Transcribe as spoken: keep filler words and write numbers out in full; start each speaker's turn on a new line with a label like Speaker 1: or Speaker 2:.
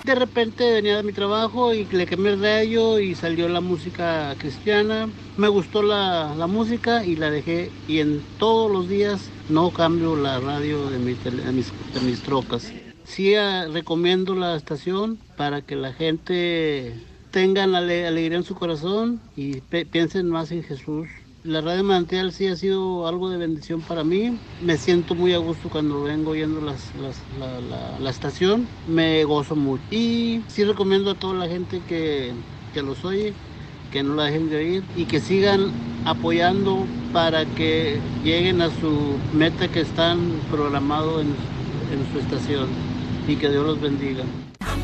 Speaker 1: De repente venía de mi trabajo y le quemé el radio y salió la música cristiana. Me gustó la, la música y la dejé. Y en todos los días no cambio la radio de, mi tele, de, mis, de mis trocas. Sí, eh, recomiendo la estación para que la gente tenga ale, alegría en su corazón y pe, piensen más en Jesús. La radio Manantial sí ha sido algo de bendición para mí. Me siento muy a gusto cuando vengo oyendo las, las, la, la, la estación. Me gozo mucho. Y sí recomiendo a toda la gente que, que los oye, que no la dejen de oír y que sigan apoyando para que lleguen a su meta que están programados en, en su estación. Y que Dios los bendiga.